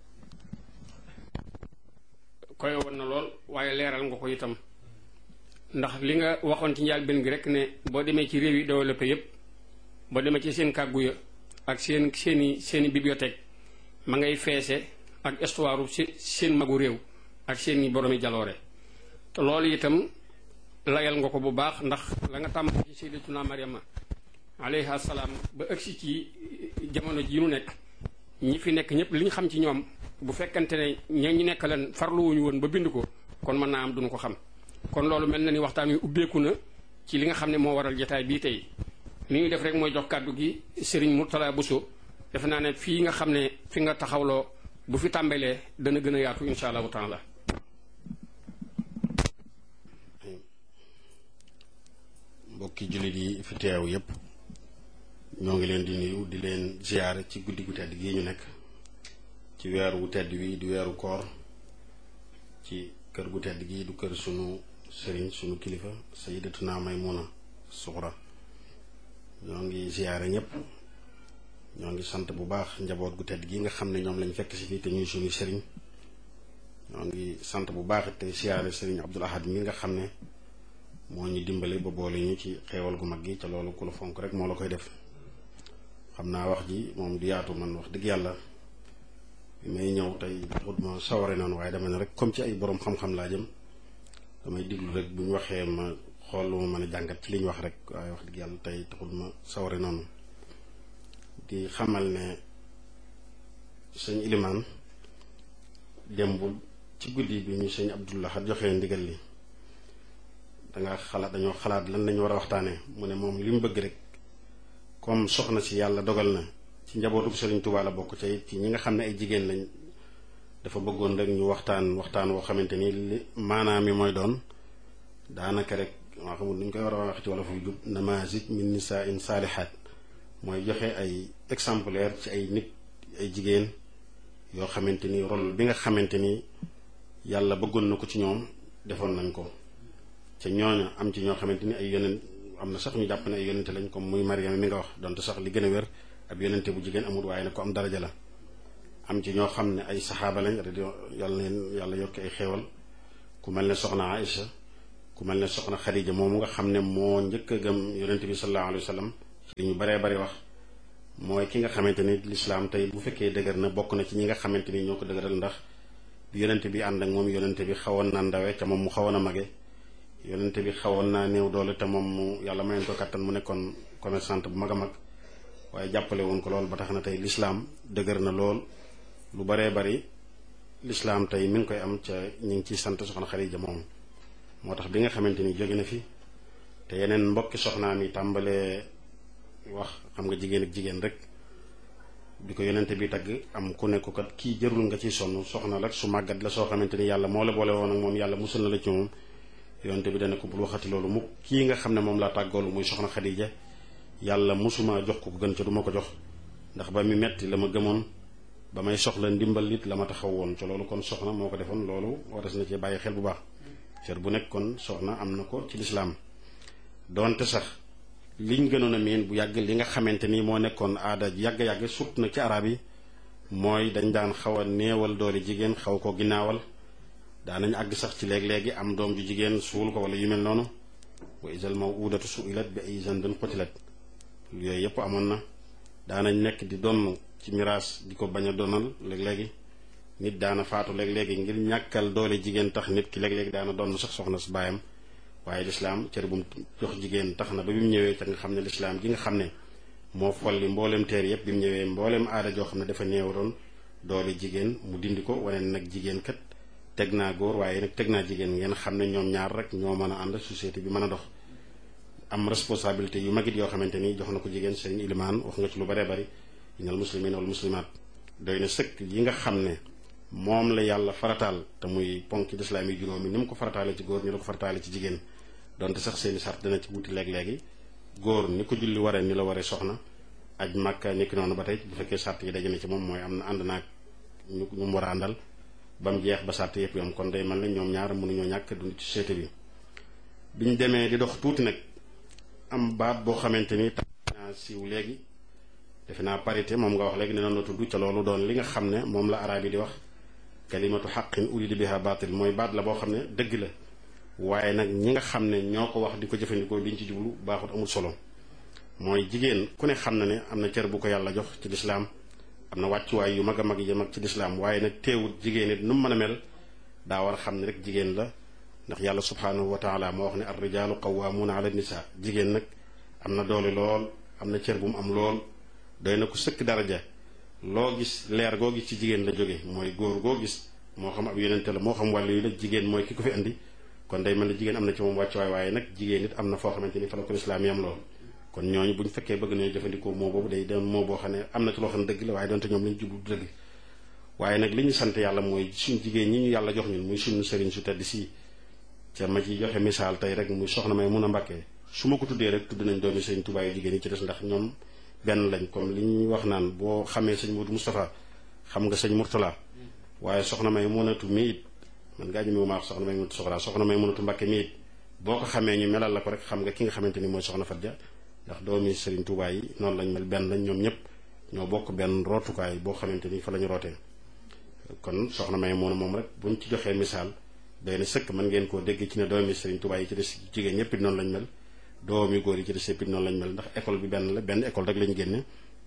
[SPEAKER 1] koy woon na lool waaye leeral nga ko itam ndax li nga waxoon ci njëlbéen gi rek ne boo demee ci réew yi développé yépp boo demee ci seen kàggu ya ak seeni bibliothèque ma ngay feese ak histoire seen magu réew ak seeni boroomi jaloore te loolu itam layal nga ko bu baax ndax la nga tàmm ci sayyidatuna Maryama alayha salaam ba ëgsi ci jamono ji nu nekk ñi fi nekk ñëpp li ñu xam ci ñoom bu fekkante ne ñu nekk leen farluwuñu woon ba bind ko kon mën naa am duñu ko xam kon loolu mel na ni waxtaan wi ubbeeku na ci li nga xam ne moo waral jotaay bii tey li ñuy def rek mooy jox kàddu gi Serigne Mourtala Bousso defe naa ne fii nga xam ne fi nga taxawloo bu fi tàmbalee dana gën a yaatu insha allahu taala.
[SPEAKER 3] mbokki jullit yi fi teew yépp ñoo ngi leen di nuyu di leen ziyaare ci guddi gu tedd gi ñu nekk ci weeru wu tedd wi di weeru koor ci kër gu tedd gi du kër sunu sëriñ sunu kilifa Sayyidatuna Maymuna Suxra ñoo ngi ziyaare ñëpp ñoo ngi sant bu baax njaboot gu tedd gi nga xam ne ñoom lañ fekk si fii te ñuy suñu sëriñ ñoo ngi sant bu baax te ziyaare sëriñ Abdul Ahad mi nga xam ne moo ñu dimbale ba boole ñu ci xeewal gu mag gi ca loolu ku la fonk rek moo la koy def. xam naa wax ji moom du yaatu, man wax dëgg yàlla bi may ñëw tey taxut ma saware noonu, waaye dama ne rek comme ci ay borom xam-xam laa jëm damay diglu rek bu ñu waxee ma xool lu ma mën a jàngat ci li ñu wax rek, waaye wax dëgg yàlla tey taxut ma saware noonu. di xamal ne sëñ Ilimaan démb ci guddi bi ñu sëñ Abdul Ahad joxee ndigal li dañoo xalaat lan lañu war a waxtaanee. mu ne moom li mu bëgg rek comme soxna si yàlla dogal na ci njabootu Sëriñ Tuubaa la bokk, ci ñi nga xam ne ay jigéen lañ, dafa bëggoon rek ñu waxtaan woo xamante ni li maanaam mi mooy doon daanaka rek maa xamul nu ñu koy war a wax ci wala fu jub namaazij min nisaa'in saalihaat, mooy joxe ay exemplaire ci ay nit ay jigéen yoo xamante ni rôle bi nga xamante ni yàlla bëggoon na ko ci ñoom defoon nañ ko. ca ñooñu am ci ñoo xamante ni ay yonent, am na sax ñu jàpp ne ay yonente lañ, comme muy Mariama mi nga wax, donte sax li gën a wér ab yonente bu jigéen amul, waaye nag ko am daraja la. am ci ñoo xam ne ay saxaaba lañ yàlla yokki ay xéewal, ku mel ne soxna Aïcha, ku mel ne soxna Xadija moomu nga xam ne moo njëkk a gëm yonente bi sallallahu alayhi wa sallam. ci li ñu baree bari wax mooy ki nga xamante ni lislaam tey bu fekkee dëgër na bokk na ci ñi nga xamante ni ñoo ko dëgëral, ndax bi yonente bi ànd ak moom yonente bi xawoon naa ndawe ca moom mu xawoon a mage, yonente bi xawoon naa néew doole te moom mu yàlla mayoon ko kattan mu nekkoon commerçante bu mag a mag, waaye jàppale woon ko lool ba tax na tey lislaam dëgër na lool. lu baree bari lislaam tey mi ngi koy am ca ñu ngi ciy sant soxna Xadija moom. moo tax bi nga xamante ni jóge na fi te yeneen mbokki soxnaam yi tàmbalee wax, xam nga jigéen ak jigéen rek, bi ko yonente bi tagg am ku nekk kat kii jërul nga ciy sonn, soxna la su màggat la soo xamante ni yàlla moo la boole woon ak moom, yàlla musul na la ci moom. yonente bi dana ko bul waxati loolu mukk, kii nga xam ne moom laa tàggoolu muy soxna Xadija yàlla musuma jox ko gën ca du ma ko jox, ndax ba mi metti la ma gëmoon, ba may soxla ndimbal it la ma taxaw woon ca loolu. kon soxna moo ko defoon, loolu waras na ci bàyyi xel bu baax. cër bu nekk kon soxna am na ko ci lislaam. doonte sax liñ gënoon a miin bu yàgg, li nga xamante ni moo nekkoon aada yàgg-yàgg surtout nag ci arab yi, mooy dañ daan xaw a néewal doole jigéen, xaw ko ginnaawal. daanañ àgg sax ci léeg-léegi am doom ju jigéen suul ko wala yu mel noonu. wa izal maw'udatu su'ilat bi ayyi zanbin qutilat, yooyu yëpp amoon na. daanañ nekk di donn ci miraas di ko bañ a donal léeg-léegi. nit daana faatu léeg-léegi ngir ñàkkal doole jigéen tax nit ki léeg-léegi daana donn sax soxna su baayam. waaye lislaam cër bu mu jox jigéen tax na ba bi mu ñëwee te nga xam ne lislaam gi nga xam ne moo folli mboolem teer yëpp, bi mu ñëwee mboolem aada joo xam ne dafa néewroon doole jigéen mu dindi ko, wane nag jigéen kat teg naa góor waaye nag teg naa jigéen, ngeen xam ne ñoom ñaar rek ñoo mën a ànd, société bi mën a dox. am responsabilité yu magit yoo xamante ni jox na ko jigéen. sëriñ Ilimaan wax nga ci lu baree bari, innal muslimiina wal muslimaat, doy na sëkk yi nga xam ne moom la yàlla farataal te muy ponk lislaam yi juróomi, ni mu ko farataale ci góor ni la ko farataale ci jigéen. donte sax seeni sart dana ci wuti léeg-léegi, góor ni ko julli waree ni la waree soxna, aj Màkka nekki noonu ba tey bu fekkee sart yi daje na ci moom, mooy am na ànd naag ñu mu war a àndal ba mu jeex ba sart yëpp yom. kon day mel ne ñoom ñaar mënuñoo ñàkk dund ci société bi. biñ demee di dox tuuti nag am baat boo xamante ni tax naa siiw léegi, defe naa parité moom nga wax léegi ne noonu la tudd, ca loolu doon li nga xam ne moom la araab yi di wax kalimatu xaqin urida biha baatil, mooy baat la boo xam ne dëgg la, waaye nag ñi nga xam ne ñoo ko wax di ko jëfandikoo liñ ci jublu baaxut, amul solo. mooy jigéen ku ne xam na ne am na cër bu ko yàlla jox ci lislaam, am na wàccuwaay yu mag a mag yi mag ci lislaam, waaye nag teewut jigéen it nu mu mën a mel daa war a xam ne rek jigéen la. ndax yàlla subhaanahu wa taala moo wax ne ar-rijaalu qawwaamuuna ala nisaa, jigéen nag am na doole lool, am na cër bu mu am lool, doy na ko sëkk daraja. loo gis leer goo gis ci jigéen la jóge, mooy góor goo gis moo xam ab yonente la moo xam wàllu yi la, jigéen mooy ki ko fi andi. kon day mel ne jigéen am na ci moom wàccuwaay, waaye nag jigéen it am na foo xamante ni fa la ko lislaam yam lool. kon ñooñu buñ fekkee bëgg nañu jëfandikoo moo boobu day doon moo boo xam ne am na ci loo xam ne dëgg la, waaye doonte ñoom lañu jublu dëgg. waaye nag li ñu sant yàlla mooy suñ jigéen ñi ñu yàlla jox ñun muy suñu sëriñ su tedd si, ca ma ci joxe misaal tey rek muy soxna Maymuna Mbàkke. su ma ko tuddee rek tudd nañ doomi sëriñ Tuubaa yu jigéen yi ci des, ndax ñoom benn lañ. comme li ñuy wax naan boo xamee sëñ Modou Moustapha xam nga sëñ Mourtala, waaye soxna Maymunatu mi it man ngaa ñëme ma wax soxna may mënatu soxra soxna may mënatu Mbàkke mi it boo ko xamee ñu melal la ko rek xam nga ki nga xamante ni mooy soxna Fat Dia ndax doomi Serigne Touba yi noonu lañ mel benn lañ ñoom ñëpp ñoo bokk benn rootukaay boo xamante ni fa la ñu rootee kon soxna may moom rek buñ ci joxee misaal doy na sëkk mën ngeen koo dégg ci ne doomi Serigne Touba yi ci des jigéen ñëpp it noonu lañ mel doomi góor yi ci des yëpp it noonu lañ mel ndax école bi benn la benn école rek lañ génne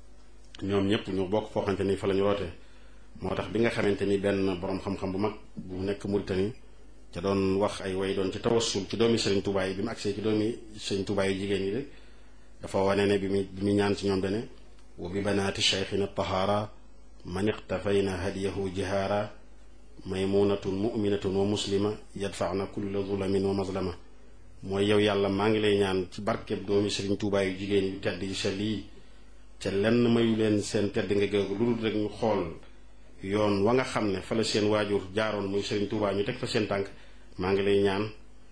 [SPEAKER 3] ñoom ñëpp ñu bokk foo xamante ni fa la ñu rootee moo tax bi nga xamante ni benn borom xam-xam bu mag bu nekk Mauritanie ca doon wax ay way doon ci tawassul ci doomi Serigne Touba yi bi mu agsee ci doomi Serigne Touba yi jigéen yi rek dafa wane ne bi mu ñaan ci ñoom dane wa bi banaati cheikhina tahaara man iqtafayna hadiyahu jihaara maymunatun muminatun wa muslima yadfaana kulla zulamin wa mazlama mooy yow yàlla maa ngi lay ñaan ci barkeb doomi Serigne Touba yu jigéen yu tedd yi sell yi ca lenn mayu leen seen tedd nga géegu lu dul rek ñu xool yoon wa nga xam ne fa la seen waajur jaaroon muy Serigne Touba ñu teg fa seen tànk maa ngi lay ñaan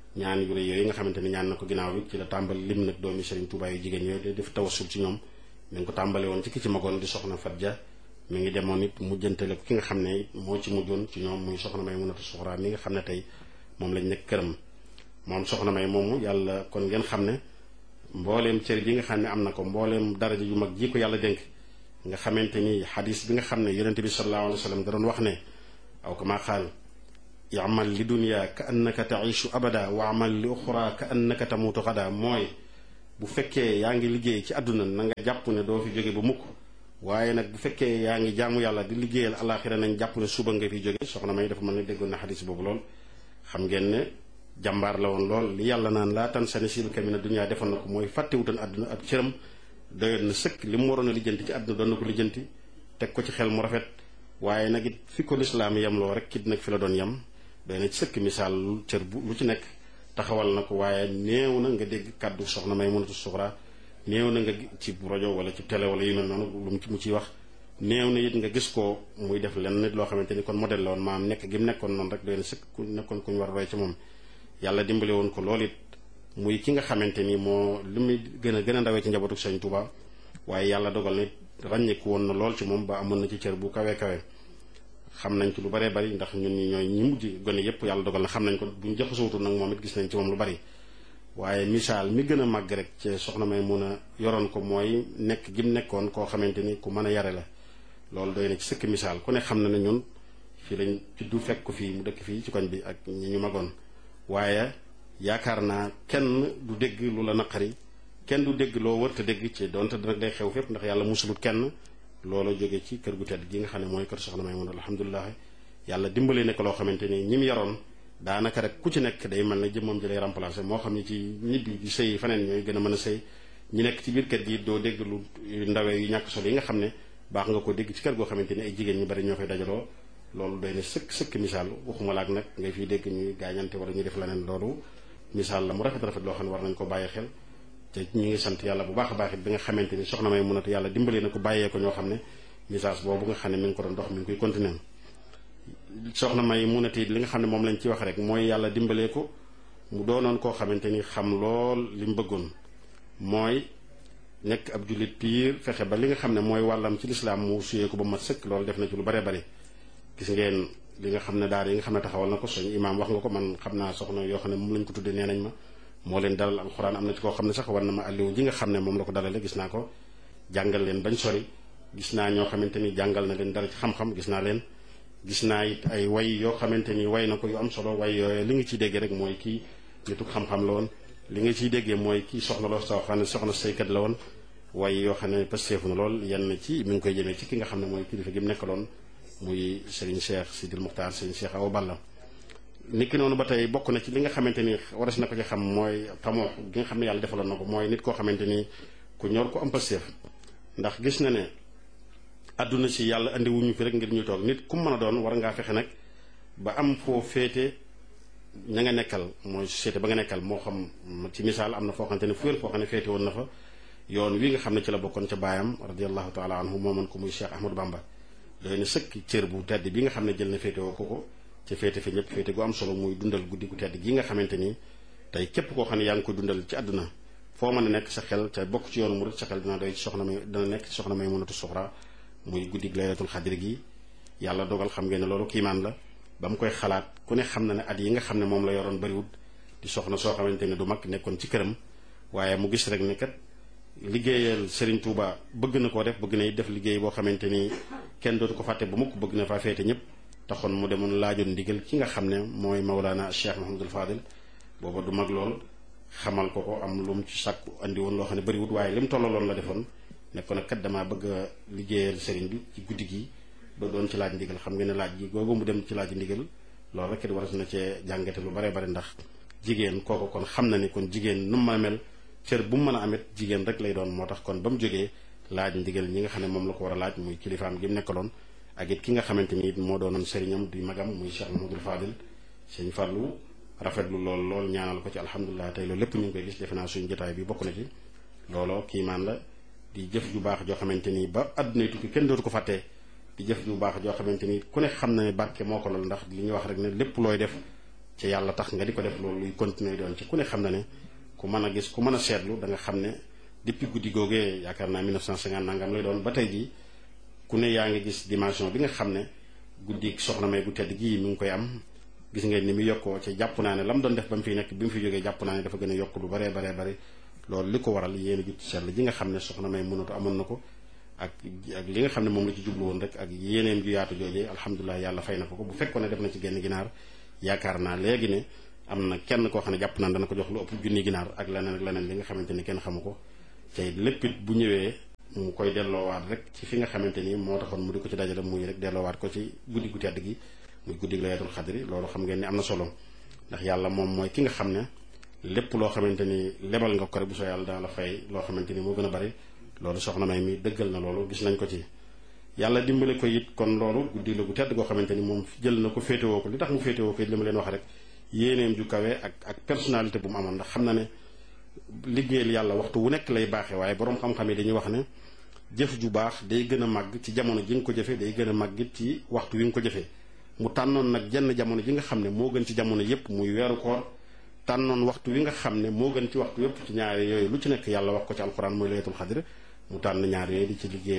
[SPEAKER 3] yu rëy yooyu nga xamante ni ñaan na ko ginnaaw bi ci la tàmbali lim nag doomi Serigne Touba yu jigéen yooyu di def tawassul ci ñoom mi ngi ko tàmbale woon ci ki ci magoon di soxna Fat Dia mi ngi demoon it mujjantale ko ki nga xam ne moo ci mujjoon ci ñoom muy soxna may mënatu soxraa mi nga xam ne tey moom lañ nekk këram moom soxna may moomu yàlla kon ngeen xam ne mbooleem cër bi nga xam ne am na ko mbooleem daraja yu mag ji ko yàlla dénk nga xamante ni xadis bi nga xam ne yonente bi sallallahu alayhi wa sallam da doon wax ne aw kama qaal i'mal li dunya ka annaka ta'ishu abada wa amal li uxra ka annaka tamutu xada mooy bu fekkee yaa ngi liggéey ci àdduna na nga jàpp ne doo fi jóge ba mukk waaye nag bu fekkee yaa ngi jaamu yàlla di liggéeyal alaxira nañ jàpp ne suba nga fi jóge soxna may dafa mën ne déggoon na xadis boobu lool xam ngeen ne jàmbaar la woon lool li yàlla naan laa tan sa nasiibaka mina dunya defoon na ko mooy fàttewutoon àdduna ab cëram doyoon na sëkk li mu waroon a lijjanti ci àdduna doon na ko lijjanti teg ko ci xel mu rafet waaye nag it fi ko lislaam yemloo rek kit nag fi la doon yem doy na sëkk misaal cër bu lu ci nekk taxawal na ko waaye néew na nga dégg kàddu soxna may mënatu soxra néew na nga ci rajo wala ci télé wala yu mel noonu lu mu ciy wax néew na it nga gis ko muy def lenn nit loo xamante ni kon modèle la woon maam nekk gi mu nekkoon noonu rek doy na sëkk ku nekkoon ku ñu war a roy ci moom yàlla dimbale woon ko loolu it muy ki nga xamante ni moo li muy gën a ndawee ci njabootu Sëñ Tuubaa waaye yàlla dogal na ràññeeku woon na lool ci moom ba amoon na ci cër bu kawe kawe xam nañ ci lu baree bari ndax ñun ñi ñooy ñi mujj gone yépp yàlla dogal na xam nañ ko buñ jaxasootul nag moom it gis nañ ci moom lu bari waaye misaal mi gën a màgg rek ci soxna may mun a yoroon ko mooy nekk gi mu nekkoon koo xamante ni ku mën a yare la loolu doy na ci sëkk misaal ku ne xam na ne ñun fii lañ juddu fekk ko fii mu dëkk fii ci koñ bi ak ñi ñu magoon waaye yaakaar naa kenn du dégg lu la naqari kenn du dégg loo wërta dégg ci donte nag day xew fépp ndax yàlla musulut kenn loolu jóge ci kër gu tedd gi nga xam ne mooy kër soxna may mun alhamdulilah yàlla dimbali ne ko loo xamante ni ñi mu yaroon daanaka rek ku ci nekk day mel ne jëmmam ji lay remplacer moo xam ne ci nit bi di sëy faneen ñooy gën a mën a sëy ñi nekk ci biir kër gi doo dégg lu ndawee yu ñàkk solo yi nga xam ne baax nga ko dégg ci kër goo xamante ni ay jigéen ñu bari ñoo fay dajaloo loolu doy na sëkk misaal waxuma laak nag ngay fiy dégg ñuy gaañante wala ñuy def leneen loolu misaal la mu rafet loo xam ne war nañ ko bàyyi xel te ñu ngi sant yàlla bu baax a baax it bi nga xamante ni soxna may munatu yàlla dimbali na ko bàyyee ko ñoo xam ne message boobu nga xam ne mi ngi ko doon dox mi ngi koy continuer soxna may munatu it li nga xam ne moom lañ ci wax rek mooy yàlla dimbalee ko mu doonoon koo xamante ni xam lool li mu bëggoon mooy nekk ab jullit piir fexe ba li nga xam ne mooy wàllam ci lislaam mu suyee ko ba mat sëkk loolu def na ci lu bare bare gis ngeen li nga xam ne daara yi nga xam ne taxawal na ko suñu imaam wax nga ko man xam naa soxna yoo xam ne moom lañ ko tuddee nee nañ ma moo leen dalal alxuraan am na ci koo xam ne sax war na ma alliwu ji nga xam ne moom la ko dalale gis naa ko jàngal leen bañ sori gis naa ñoo xamante ni jàngal na leen dara ci xam-xam gis naa leen gis naa it ay way yoo xamante ni way na ko yu am solo way yooyu li nga ciy déggee rek mooy kii nitu xam-xam la woon li nga ciy déggee mooy kii soxna loo soo xam ne soxna saykat la woon way yoo xam ne pasteefu na lool yenn ci mi ngi koy jëmee ci ki nga xam ne mooy kilifa gi mu nekkaloon muy Serigne Cheikh Sidil Muxtaar Serigne Cheikh Awa Balla nit ki noonu ba tey bokk na ci li nga xamante ni waras na ko ci xam mooy tamoo gi nga xam ne yàlla defaloon na ko mooy nit koo xamante ni ku ñor ko am pasteef ndax gis na ne àdduna si yàlla andi wuñu fi rek ngir ñu toog nit ku mën a doon war ngaa fexe nag ba am foo féete ña nga nekkal mooy société ba nga nekkal moo xam ci misaal am na foo xamante ne fuyal foo xam ne féete woon na fa yoon wi nga xam ne ci la bokkoon ca baayam radiallahu taala anhu moomoon ko muy Cheikh Ahmadou Bamba doy na sëkk cër bu tedd bi nga xam ne jël na féete woo ko ca féete fi ñëpp féete gu am solo muy dundal guddi gu tedd gi nga xamante ni tey képp koo xam ne yaa ngi koy dundal ci àdduna foo mën a nekk sa xel ca bokk ci yoon murid sa xel dina doy ci soxna may dina nekk ci soxna may mënatu soxra muy guddi laylatul xadri gi yàlla dogal xam ngeen ne loolu kiimaan la ba mu koy xalaat ku ne xam na ne at yi nga xam ne moom la yoroon bariwut di soxna soo xamante ne du mag nekkoon ci këram waaye mu gis rek ne kat liggéeyal Serigne Touba bëgg na koo def bëgg na def liggéey boo xamante ni kenn dootu ko fàtte ba mukk bëgg na faa féete ñëpp taxoon mu demoon laajoon ndigal ki nga xam ne mooy Mawlana Cheikh Mouhamadul Fadil booba du mag lool xamal ko am lu mu ci sàkku andi woon loo xam ne bariwut waaye li mu tollaloon la defoon ne ko nag kat damaa bëgg a liggéeyal Serigne bi ci guddi gi ba doon ci laaj ndigal xam nga ne laaj gi googu mu dem ci laaj ndigal loolu rek it war na cee jàngate lu bare bare ndax jigéen kooku kon xam na ni kon jigéen nu mu mën a mel cër bu mu mën a amit jigéen rek lay doon moo tax kon ba mu jógee laaj ndigal ñi nga xam ne moom la ko war a laaj muy kilifaam gi mu nekkaloon ak it ki nga xamante ni moo doonoon sëriñam di magam muy Cheikh Mouhamadoul Fadil sëñ Fallou rafetlu lool ñaanal ko ci alhamdulilah tey loolu lépp ñu ngi koy gis defe naa suñu jotaay bi bokk na ci looloo kiimaan la di jëf ju baax joo xamante ni ba àdduna tukki kenn dootu ko fàttee di jëf ju baax joo xamante ni ku ne xam na ne barke moo ko lool ndax li ñuy wax rek ne lépp looy def ci yàlla tax nga di ko def loolu luy continuer doon ci ku ne xam na ne ku mën a gis ku mën a seetlu da nga xam ne depuis guddi googee yaakaar naa 1950 nangam lay doon ba tey jii ku ne yaa ngi gis dimension bi nga xam ne guddi soxna May bu tedd gii mi ngi koy am gis ngeen ni mu yokkoo ci jàpp naa ne la mu doon def ba mu fiy nekk bi mu fi jógee jàpp naa ne dafa gën a yokk lu baree bari loolu li ko waral yéen a jut sell ji nga xam ne soxna May mënatu amoon na ko ak li nga xam ne moom la ci jublu woon rek ak yéeneem ju yaatu joojee alhamdulilah yàlla fay na ko bu fekkoon ne def na ci genn ginaar yaakaar naa léegi ne am na kenn koo xam ne jàpp naa dana ko jox lu ëpp junni ginaar ak leneen li nga xamante ni kenn xamu ko tey lépp it bu ñëwee mu koy delloowaat rek ci fi nga xamante ni moo taxoon mu di ko ci dajale muy rek delloowaat ko ci guddi gu tedd gi muy guddi gi laylatul xadri loolu xam ngeen ni am na solo ndax yàlla moom mooy ki nga xam ne lépp loo xamante ni lebal nga ko rek bu soo yàlla dana la fay loo xamante ni moo gën a bari loolu soxna May mi dëggal na loolu gis nañ ko ci yàlla dimbale ko it kon loolu guddi la gu tedd goo xamante ni moom jël na ko féetewoo ko li tax mu féetewoo ko it li ma leen wax rek yéeneem ju kawe ak personnalité bu mu amoon ndax xam na ne liggéeyal yàlla waxtu wu nekk lay baaxee waaye boroom xam-xam yi dañuy wax ne jëf ju baax day gën a màgg ci jamono ji nga ko jëfee day gën a màgg it ci waxtu wi nga ko jëfee mu tànnoon nag jenn jamono ji nga xam ne moo gën ci jamono yépp muy weeru koor tànnoon waxtu wi nga xam ne moo gën ci waxtu yépp ci ñaari yooyu lu ci nekk yàlla wax ko ci alxuraan mooy laylatul xadr mu tànn ñaar yooyu di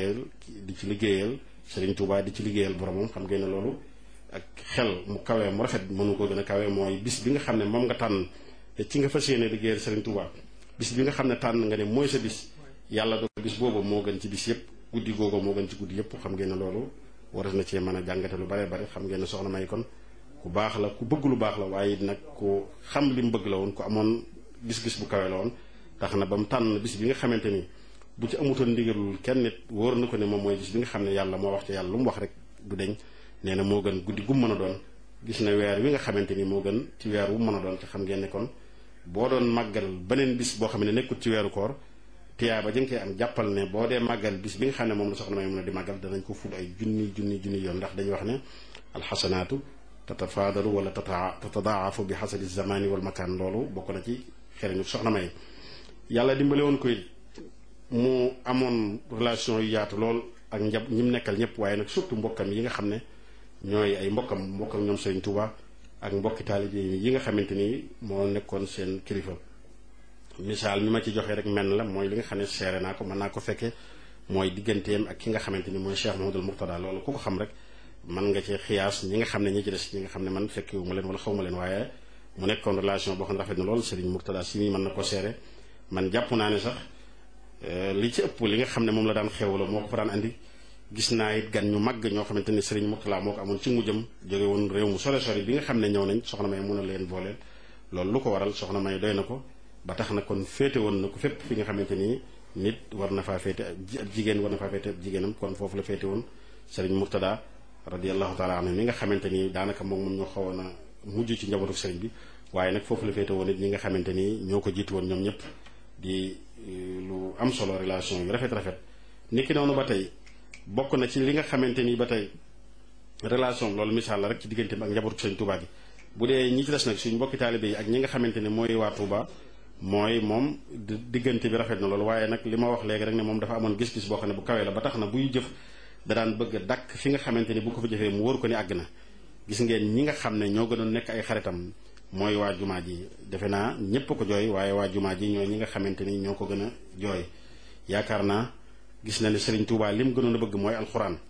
[SPEAKER 3] ci liggéeyal Serigne Touba di ci liggéeyal boromam xam ngeen ne loolu ak xel mu kawee mu rafet mënu ko gën a kawee mooy bis bi nga xam ne moom nga tànn te ci nga fas yéene liggéeyal Serigne Touba bis bi nga xam ne tànn nga ne mooy sa bis yàlla do bis boobu moo gën ci bis yépp guddi googu moo gën ci guddi yépp xam ngeen ne loolu war na cee mën a jàngate lu bare bare xam ngeen ne soxna May kon ku baax la ku bëgg lu baax la waaye nag ku xam li mu bëgg la woon ku amoon gis-gis bu kawe la woon tax na ba mu tànn bis bi nga xamante ni bu ci amutoon ndigalul kenn nit wóor na ko ne moom mooy bis bi nga xam ne yàlla moo wax ci yàlla lu mu wax rek du deñ nee na moo gën guddi gu mu mën a doon gis na weer wi nga xamante ni moo gën ci weer wu mën a doon te xam ngeen ne kon boo doon màggal beneen bis boo xam ne nekkut ci weeru koor tiyaaba ji nga koy am jàppal ne boo dee màggal bis bi nga xam ne moom la soxna May mën a di màggal danañ ko ful ay junni yoon ndax dañuy wax ne alxasanaatu tatafaadalu wala tatadaafu bi xasabi zamani wal makaan loolu bokk na ci xereñu soxna May yàlla dimbale woon koy mu amoon relation yu yaatu lool ak ñi mu nekkal ñëpp waaye nag surtout mbokkam yi nga xam ne ñooy ay mbokkam ñoom Serigne Touba ak mbokki taalibe yi nga xamante ni moo nekkoon seen kilifa misaal mi ma ci joxe rek menn la mooy li nga xam ne seere naa ko mën naa ko fekke mooy digganteem ak ki nga xamante ni mooy Cheikh Mouhamadoul Mourtada loolu ku ko xam rek mën nga ci xiyaas ñi nga xam ne ñi ci des ñi nga xam ne man fekkewu ma leen wala xaw ma leen waaye mu nekkoon relation boo xam ne rafet na lool Serigne Mourtada si mën na ko seere man jàpp naa ne sax li ci ëpp li nga xam ne moom la daan xewloo moo ko fa daan andi gis naa it gan ñu màgg ñoo xamante ni Serigne Mourtada moo ko amoon ci mujjam jóge woon réew mu sore bi nga xam ne ñëw nañ soxna May mun a leen booleel loolu lu ko waral soxna May doy na ko ba tax na kon féete woon na ko fépp fi nga xamante ni nit war na faa féete ab jigéen war na faa féete ab jigéenam kon foofu la féete woon Serigne Mourtada radiyallahu taala anhu mi nga xamante ni daanaka moom ñoo xawoon a mujj ci njabootu Serigne bi waaye nag foofu la féete woon it ñi nga xamante ni ñoo ko jiitu woon ñoom ñëpp di lu am solo relation yu rafet niki noonu ba tey bokk na ci li nga xamante ni ba tey relation loolu misaal la rek ci diggante bi ak njabootu Serigne Touba gi bu dee ñi ci des nag suñ mbokki taalibe yi ak ñi nga xamante ne mooy waa Touba mooy moom diggante bi rafet na loolu waaye nag li ma wax léegi rek ne moom dafa amoon gis-gis boo xam ne bu kawee la ba tax na buy jëf da daan bëgg a dakk fi nga xamante ni bu ko fa jëfee mu wóor ko ni àgg na gis ngeen ñi nga xam ne ñoo gënoon nekk ay xaritam mooy waa jumaa ji defe naa ñépp ko jooy waaye waa jumaa ji ñooy ñi nga xamante ni ñoo ko gën a jooy yaakaar naa gis na ne Serigne Touba lim gënoon a bëgg mooy alxuraan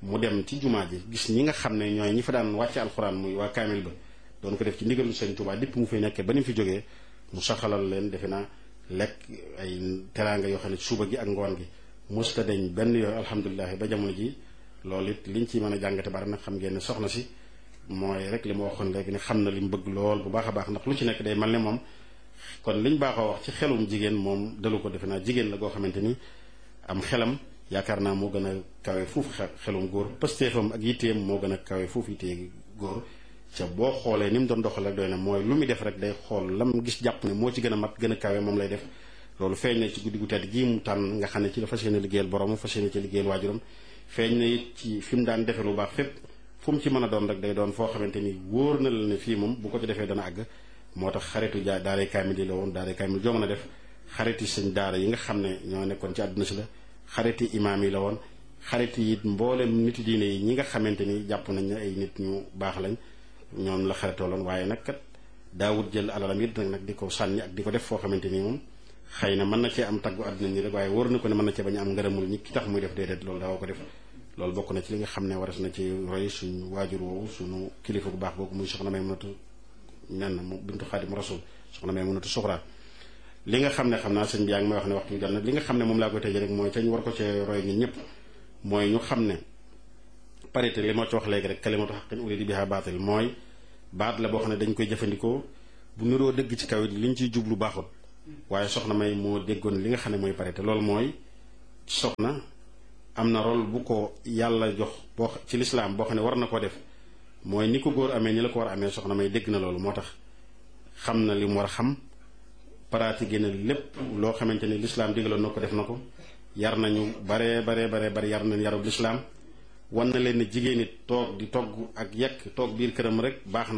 [SPEAKER 3] mu dem ci jumaa ji gis ñi nga xam ne ñooy ñi fa daan wàcce alxuraan muy waa kaamil ba doon ko def ci ndigalu Sëriñ Tuubaa dipp mu fay nekkee ba ni mu fi jógee mu saxalal leen defe naa lekk ay teraanga yoo xam ne suba gi ak ngoon gi musta deñ benn yoon alhamdulilah ba jamono ji loolu it liñ ci mën a jàngate bari nag xam ngeen ne soxna si mooy rek li ma waxoon léegi ne xam na li mu bëgg lool bu baax a baax ndax lu ci nekk day mel ne moom kon liñ baaxoo wax ci xelum jigéen moom dalu ko defe naa jigéen la goo xamante ni am xelam yaakaar naa moo gën a kawe foofu xelum góor pëstéefam ak yitteem moo gën a kawe foofu yittee góor ca boo xoolee ni mu doon doxal rek doy na mooy lu muy def rek day xool lam gis jàpp ne moo ci gën a mat gën a kawe moom lay def loolu feeñ na ci guddi gu tedd gii mu tànn nga xam ne ci la fas yéene liggéeyal borom fas yéene ci liggéeyal waajuram feeñ na it ci fi mu daan defee lu baax fépp fu mu ci mën a doon rek day doon foo xamante ni wóor na la ne fii moom bu ko ci defee dana àgg moo tax xaritu daaray kaamil yi la woon daaray kaamil joo mën a def xariti sëñ daara yi nga xam ne ñoo nekkoon ci àdduna si la xariti imaam yi la woon xariti it mboolem niti diine yi ñi nga xamante ni jàpp nañ ne ay nit ñu baax lañ ñoom la xaritooloon waaye nag kat daawut jël alalam it nag di ko sànni ak di ko def foo xamante ni moom xëy na mën na cee am taggu àdduna ñi rek waaye wóor na ko ne mën na cee bañ a am ngërëmul ñi ki tax muy def déedéet loolu daawoo ko def loolu bokk na ci li nga xam ne waras na ci roy suñu waajur woowu suñu kilifa bu baax boobu muy soxna Maymunatu nen mu bintu Xaadim Rasul soxna Maymunatu Suxra li nga xam ne xam naa sëñ bi yaa ngi may wax ne waxtu bi jot nag li nga xam ne moom laa koy tëjee rek mooy ca ñu war ko cee roy ñun ñëpp mooy ñu xam ne parité li ma ci wax léegi rek kalimatu haqqin urida biha baatil mooy baat la boo xam ne dañ koy jëfandikoo bu niroo dëgg ci kaw it liñ ciy jublu baaxut waaye soxna May moo déggoon li nga xam ne mooy parité loolu mooy soxna am na rôle bu ko yàlla jox boo ci lislaam boo xam ne war na koo def mooy ni ko góor amee ni la ko war a amee soxna May dégg na loolu moo tax xam na li mu war a xam pratiqué na lépp loo xamante ni lislaam digaloon na ko def na ko yar nañu bare yar nañ yarub lislaam wan na leen ne jigéen it toog di togg ak yekk toog biir këram rek baax na